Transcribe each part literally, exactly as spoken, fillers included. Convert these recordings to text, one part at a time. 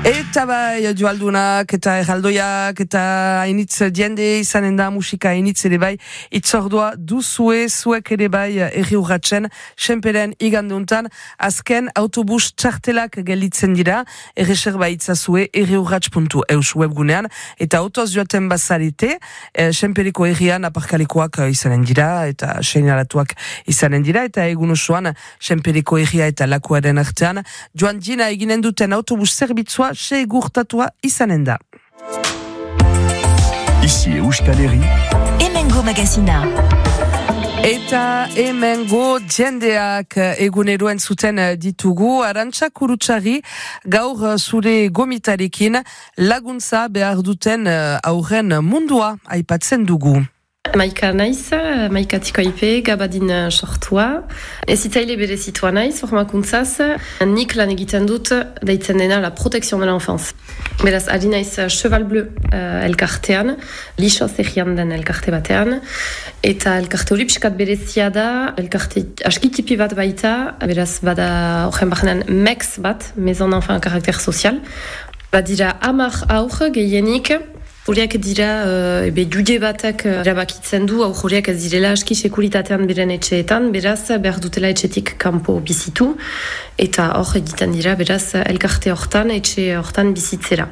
Eta bai, joaldunak, eta erraldoiak, eta hainitz diende izanen da musika hainitz ere bai, itzordua duzue, zuek ere bai erri urratzen, senperen igandeuntan, azken autobus txartelak gelitzen dira, erreserba itzazue erri urratz puntu eus webgunean, eta autoz joaten bazarete, e, senperiko errian aparkalikoak izanen dira, eta seinalatuak izanen dira, eta egun osoan, senperiko erria eta lakuaren artean, joan dina eginen duten autobus zerbitzua segurtatua izanen da. Ici Euskal Herri. Hemengo magazina. Eta hemengo jendeak eguneroen zuten ditugu, Arantxa Kurutxarri gaur zure gomitarekin laguntza behar duten aurren mundua aipatzen dugu. Maika naiz, Maika Tikoipe, Gabadin sortua. Ezitzaile berezitua naiz, formakuntzaz, nik lan egiten dut deitzen dena la protection de l'enfance. Beraz, ari naiz Cheval Bleu uh, elkartean, lixoz egian den elkarte batean, eta elkarte hori pixkat berezia da, elkarte askitipi bat baita, beraz, bada horren barrenan M E X bat, Maison d'Enfant Karakter Sozial, badira hamar aur gehienik, horiak dira, uh, ebe jude batak erabakitzen du, aur horiak ez direla aski sekuritatean beren etxeetan, beraz, behar dutela etxetik kanpo bizitu, eta hor egiten dira, beraz, elkarte hortan, etxe hortan bizitzera.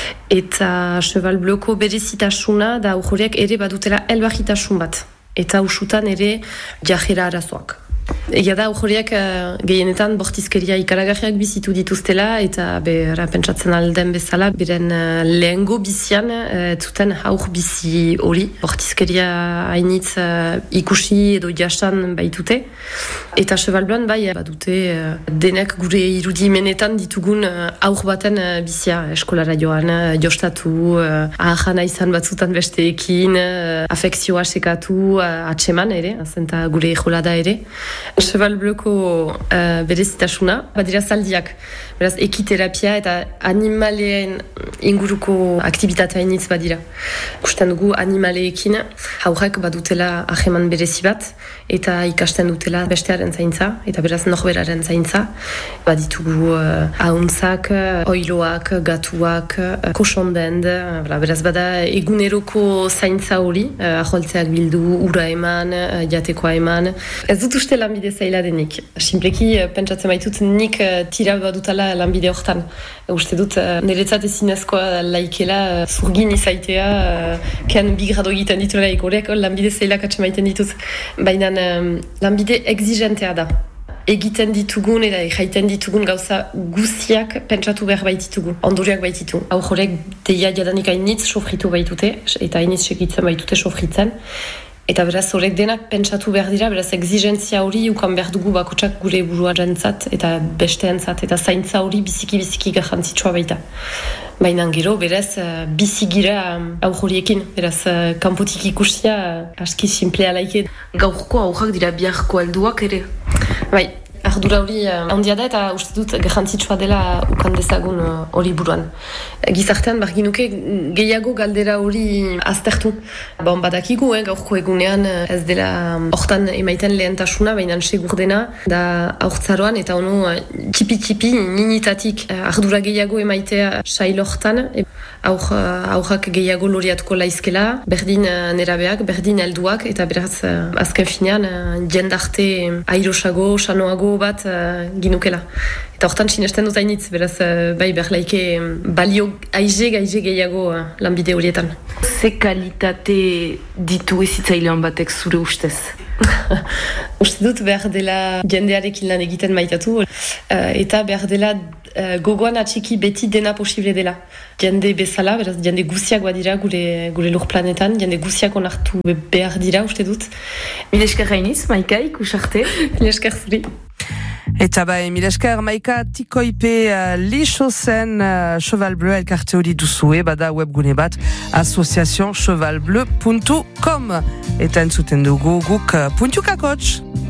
Eta Cheval Bleuko berezitasuna, da aur horiak ere badutela elbahitasun bat, eta usutan ere jajera arazoak. Egia da, horiek uh, gehienetan bortizkeria ikaragarriak bizitu dituztela eta bera pentsatzen alden bezala beren uh, lehengo bizian uh, zuten haur bizi hori. Bortizkeria hainitz uh, ikusi edo jasan baitute. Eta Cheval Bleuan bai badute uh, denek gure irudimenetan ditugun uh, haur baten uh, bizia eskolara joan, uh, jostatu, uh, ahana izan batzutan besteekin, uh, afekzioa sekatu, uh, atseman ere, azenta gure ejolada ere. Cheval Bleuko uh, berezitasuna, badira zaldiak. Beraz, ekiterapia eta animaleen inguruko aktibitatea hainitz badira. Kusten dugu animaleekin, haurrak badutela aheman berezi bat, eta ikasten dutela bestearen zaintza, eta beraz norberaren zaintza. Baditugu uh, ahuntzak, oiloak, gatuak, uh, kosondend, uh, beraz bada eguneroko zaintza hori, uh, aholtzeak bildu, ura eman, uh, jatekoa eman. Ez dut uste lanbide zaila denik. Simpleki, pentsatzen baitut nik uh, tira badutala lanbide hortan. Uste dut, uh, niretzat ezinezkoa laikela uh, zurgin izaitea, uh, ken bi grado egiten dituela ikoreak, lanbide zailak atxe maiten ditut. Baina um, lanbide exigentea da. Egiten ditugun eta jaiten ditugun gauza guztiak pentsatu behar baititugu, ondoriak baititu. Hau horrek deia jadanik hainitz sofritu baitute, eta hainitz segitzen baitute sofritzen. Eta beraz horrek denak pentsatu behar dira, beraz exigentzia hori ukan behar dugu bakotsak gure buruarentzat eta besteentzat, eta zaintza hori biziki-biziki garrantzitsua baita. Baina gero, beraz, bizigira aur horiekin, beraz, kanpotik ikusia aski simplea laike. Gaurko aurrak dira biharko helduak ere. Bai, ardura hori handia da eta uste dut garrantzitsua dela ukan dezagun hori buruan. Gizartean barginuke gehiago galdera hori aztertu. Bon, badakigu, eh, gaurko egunean ez dela hortan emaiten lehentasuna, baina segur dena da aurtzaroan eta ono tipi-tipi ninitatik ardura gehiago emaitea sail hortan. Aur, aurrak gehiago loriatuko laizkela, berdin nerabeak, berdin helduak, eta beraz azken finean jendarte airosago, sanoago bat uh, ginukela. Eta hortan sinesten dut hainitz, beraz uh, bai berlaike balio aize gaize gehiago uh, lanbide horietan. Ze kalitate ditu ezitzailean batek zure ustez? Uste dut behar dela jendearekin lan egiten maitatu, uh, eta behar dela uh, gogoan atxiki beti dena posible dela. Jende bezala, beraz jende guziak badira gure, gure lur planetan, jende guziak onartu behar dira, uste dut. Mil esker hainiz, Maika, ikusarte. Mil esker zuri. Eta bai, mil esker, Maika Tikoipe uh, lixozen uh, Cheval Bleu elkarte hori duzue, bada webgune bat, association cheval bleu puntu com. Eta entzuten dugu guk uh, puntu kakotx.